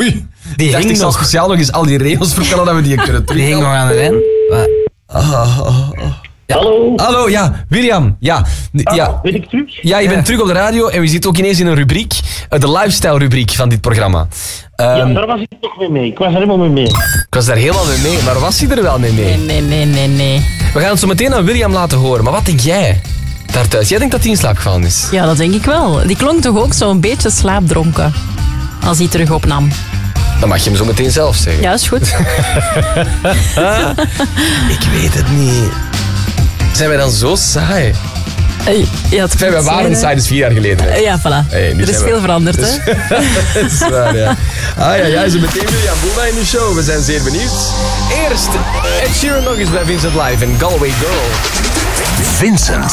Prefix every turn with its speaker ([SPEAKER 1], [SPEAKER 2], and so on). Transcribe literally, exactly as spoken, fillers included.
[SPEAKER 1] Oei.
[SPEAKER 2] Die
[SPEAKER 1] Ik dacht, ik zal
[SPEAKER 2] nog.
[SPEAKER 1] speciaal nog eens al die regels vertellen dat we die kunnen
[SPEAKER 2] Die hing nog
[SPEAKER 1] terughalen.
[SPEAKER 2] aan de lijn.
[SPEAKER 1] Ah, ah, ah. Ja.
[SPEAKER 3] Hallo.
[SPEAKER 1] Hallo, ja, William. Ja,
[SPEAKER 3] Ah,
[SPEAKER 1] ja.
[SPEAKER 3] ben ik terug?
[SPEAKER 1] ja je bent terug op de radio en we zitten ook ineens in een rubriek, eh, de lifestyle-rubriek van dit programma.
[SPEAKER 3] Ja,
[SPEAKER 1] Ehm,
[SPEAKER 3] daar was ik toch mee mee. Ik was er helemaal mee mee.
[SPEAKER 1] ik was daar helemaal mee mee, maar was hij er wel mee mee?
[SPEAKER 4] Nee, nee, nee, nee, nee.
[SPEAKER 1] We gaan het zo meteen aan William laten horen, maar wat denk jij daar thuis? Jij denkt dat hij in slaap gevallen is?
[SPEAKER 4] Ja, dat denk ik wel. Die klonk toch ook zo'n beetje slaapdronken. Als hij terug opnam.
[SPEAKER 1] Dan mag je hem zo meteen zelf zeggen.
[SPEAKER 4] Ja, is goed.
[SPEAKER 1] Ik weet het niet. Zijn wij dan zo saai?
[SPEAKER 4] Hey, ja, het
[SPEAKER 1] Enfin, wij
[SPEAKER 4] kan
[SPEAKER 1] waren
[SPEAKER 4] zijn,
[SPEAKER 1] saai, dus vier jaar geleden. hè.
[SPEAKER 4] hè. Ja, voilà.
[SPEAKER 1] Hey, nu
[SPEAKER 4] er is
[SPEAKER 1] zijn we-
[SPEAKER 4] veel veranderd, hè.
[SPEAKER 1] Dat is waar, ja. Ah ja, ja, zo meteen William Boema in de show. We zijn zeer benieuwd. Eerst Ed Sheeran nog eens bij Vincent Live en Galway Girl.
[SPEAKER 5] Vincent